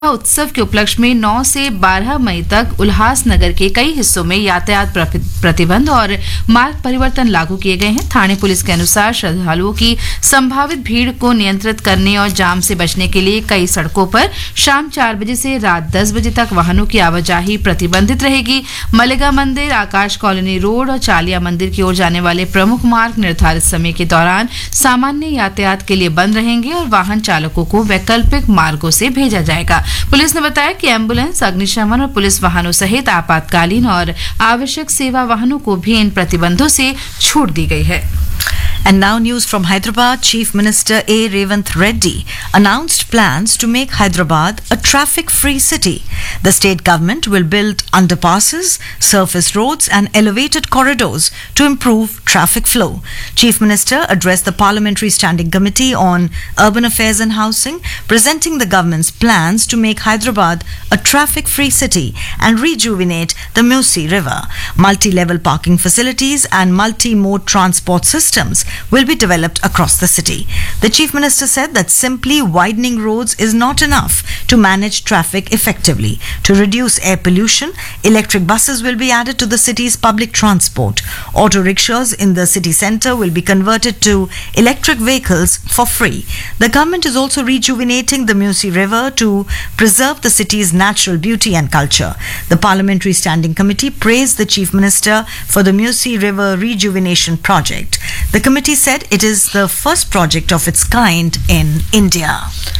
उत्सव के उपलक्ष्य में 9 से 12 मई तक उल्लासनगर के कई हिस्सों में यातायात प्रतिबंध और मार्ग परिवर्तन लागू किए गए हैं। थाने पुलिस के अनुसार श्रद्धालुओं की संभावित भीड़ को नियंत्रित करने और जाम से बचने के लिए कई सड़कों पर शाम 4 बजे से रात 10 बजे तक वाहनों की आवाजाही प्रतिबंधित रहेगी। मलेगा मंदिर, आकाश कॉलोनी रोड और चालिया मंदिर की ओर जाने वाले प्रमुख मार्ग निर्धारित समय के दौरान सामान्य यातायात के लिए बंद रहेंगे और वाहन चालकों को वैकल्पिक मार्गों से भेजा जाएगा। पुलिस ने बताया कि एम्बुलेंस, अग्निशमन और पुलिस वाहनों सहित आपातकालीन और आवश्यक सेवा वाहनों को भी इन प्रतिबंधों से छूट दी गई है। And now news from Hyderabad. Chief Minister A. Revanth Reddy announced plans to make Hyderabad a traffic-free city. The state government will build underpasses, surface roads and elevated corridors to improve traffic flow. Chief Minister addressed the Parliamentary Standing Committee on Urban Affairs and Housing, presenting the government's plans to make Hyderabad a traffic-free city and rejuvenate the Musi River. Multi-level parking facilities and multi-mode transport systems will be developed across the city. The Chief Minister said that simply widening roads is not enough to manage traffic effectively. To reduce air pollution, electric buses will be added to the city's public transport. Auto rickshaws in the city centre will be converted to electric vehicles for free. The government is also rejuvenating the Musi River to preserve the city's natural beauty and culture. The Parliamentary Standing Committee praised the Chief Minister for the Musi River Rejuvenation Project. The committee said it is the first project of its kind in India.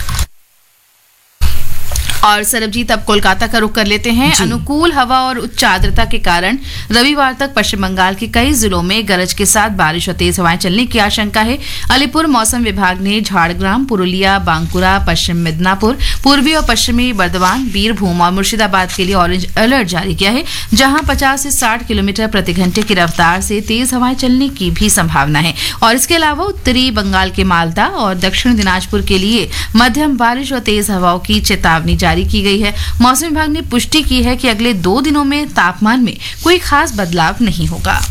और सरबजीत, अब कोलकाता का रुख कर लेते हैं। अनुकूल हवा और उच्च आर्द्रता के कारण रविवार तक पश्चिम बंगाल के कई जिलों में गरज के साथ बारिश और तेज हवाएं चलने की आशंका है। अलीपुर मौसम विभाग ने झाड़ग्राम, पुरुलिया, बांकुरा, पश्चिम मिदनापुर, पूर्वी और पश्चिमी बर्दवान, बीरभूम और मुर्शिदाबाद के लिए ऑरेंज अलर्ट जारी किया है, जहां 50 से 60 किलोमीटर प्रति घंटे की रफ्तार से तेज हवाएं चलने की भी संभावना है। और इसके अलावा उत्तरी बंगाल के मालदा और दक्षिण दिनाजपुर के लिए मध्यम बारिश और तेज हवाओं की चेतावनी जारी की गई है। मौसम विभाग ने पुष्टि की है कि अगले 2 दिनों में तापमान में कोई खास बदलाव नहीं होगा।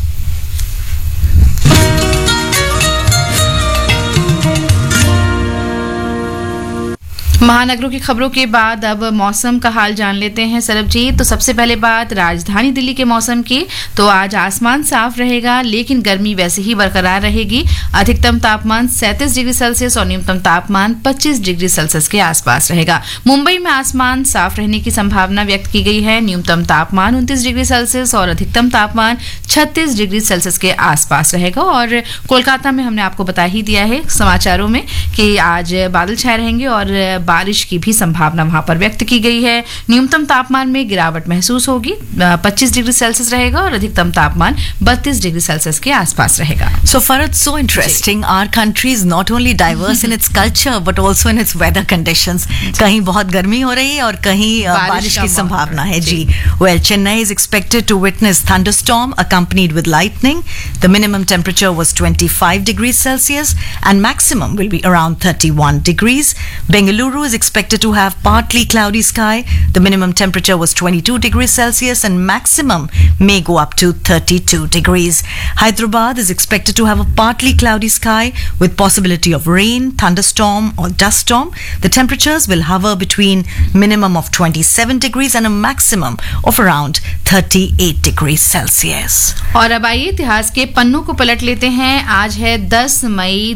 महानगरों की खबरों के बाद अब मौसम का हाल जान लेते हैं सरबजीत। तो सबसे पहले बात राजधानी दिल्ली के मौसम की। तो आज आसमान साफ रहेगा, लेकिन गर्मी वैसे ही बरकरार रहेगी। अधिकतम तापमान 37 डिग्री सेल्सियस और न्यूनतम तापमान 25 डिग्री सेल्सियस के आसपास रहेगा। मुंबई में आसमान साफ रहने की संभावना व्यक्त की गई है। न्यूनतम तापमान 29 डिग्री सेल्सियस और अधिकतम तापमान 36 डिग्री सेल्सियस के आसपास रहेगा। और कोलकाता में हमने आपको बता ही दिया है समाचारों में कि आज बादल छाए रहेंगे और बारिश की भी संभावना वहां पर व्यक्त की गई है। न्यूनतम तापमान में गिरावट महसूस होगी, 25 डिग्री सेल्सियस रहेगा और अधिकतम तापमान 32 डिग्री सेल्सियस के आसपास रहेगा। So Farad, so interesting. Our country is not only diverse in its culture but also in its weather conditions. कहीं बहुत गर्मी हो रही है और कहीं बारिश की संभावना है जी। Well, Chennai is expected to witness thunderstorm accompanied with lightning. The minimum temperature was 25 degrees Celsius and maximum will be around 31 degrees. Bengaluru is expected to have partly cloudy sky. The minimum temperature was 22 degrees Celsius and maximum may go up to 32 degrees. Hyderabad is expected to have a partly cloudy sky with possibility of rain, thunderstorm or dust storm. The temperatures will hover between minimum of 27 degrees and a maximum of around 38 degrees Celsius. और अब आइए इतिहास के पन्नों को पलट लेते हैं। आज है 10 मई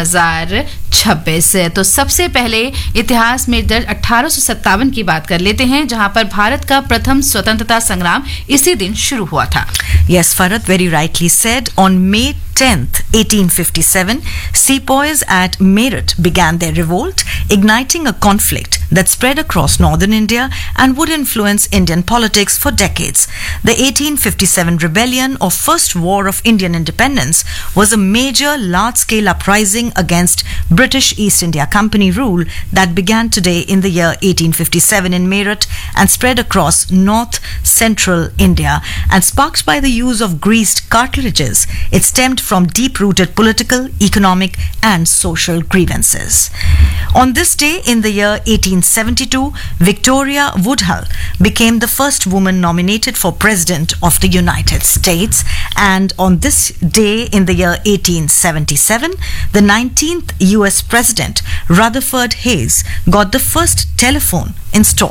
2026। तो सबसे पहले इतिहास में दर्ज 1857 की बात कर लेते हैं, जहां पर भारत का प्रथम स्वतंत्रता संग्राम इसी दिन शुरू हुआ था। Yes, Farad very rightly said. On May 10th, 1857, sepoys at Meerut began their revolt, igniting a conflict that spread across northern India and would influence Indian politics for decades. The 1857 rebellion, or First War of Indian Independence, was a major large-scale uprising against British East India Company rule that began today in the year 1857 in Meerut and spread across north-central India. And sparked by the use of greased cartridges, it stemmed from deep-rooted political, economic and social grievances. On this day in the year 1872, Victoria Woodhull became the first woman nominated for President of the United States. And on this day in the year 1877, the 19th US US President Rutherford Hayes got the first telephone installed